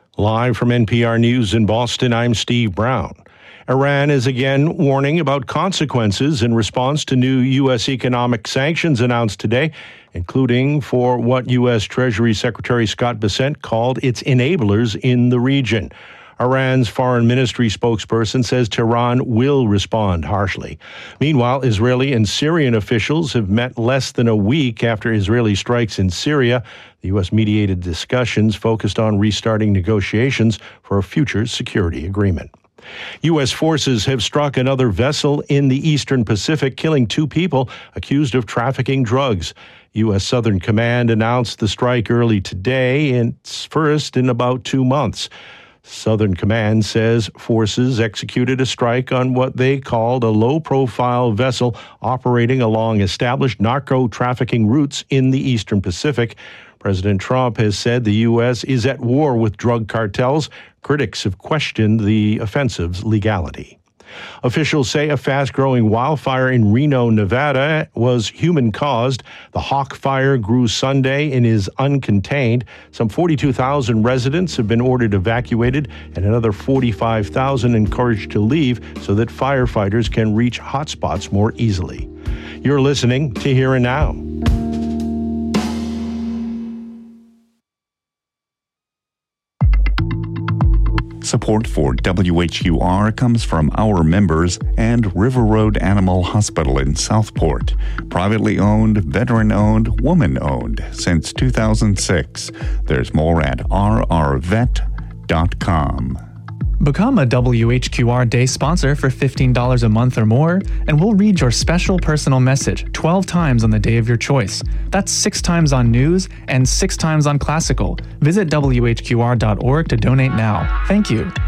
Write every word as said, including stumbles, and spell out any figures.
Live from N P R News in Boston, I'm Steve Brown. Iran is again warning about consequences in response to new U S economic sanctions announced today, including for what U S Treasury Secretary Scott Bessent called its enablers in the region. Iran's foreign ministry spokesperson says Tehran will respond harshly. Meanwhile, Israeli and Syrian officials have met less than a week after Israeli strikes in Syria. The U S-mediated discussions focused on restarting negotiations for a future security agreement. U S forces have struck another vessel in the Eastern Pacific, killing two people accused of trafficking drugs. U S Southern Command announced the strike early today, and it's first in about two months. Southern Command says forces executed a strike on what they called a low-profile vessel operating along established narco-trafficking routes in the Eastern Pacific. President Trump has said the U S is at war with drug cartels. Critics have questioned the offensive's legality. Officials say a fast-growing wildfire in Reno, Nevada was human-caused. The Hawk Fire grew Sunday and is uncontained. Some forty-two thousand residents have been ordered evacuated and another forty-five thousand encouraged to leave so that firefighters can reach hotspots more easily. You're listening to Here and Now. Support for W H U R comes from our members and River Road Animal Hospital in Southport. Privately owned, veteran-owned, woman-owned since two thousand six. There's more at r r vet dot com. Become a W H Q R Day sponsor for fifteen dollars a month or more, and we'll read your special personal message twelve times on the day of your choice. That's six times on news and six times on classical. Visit W H Q R dot org to donate now. Thank you.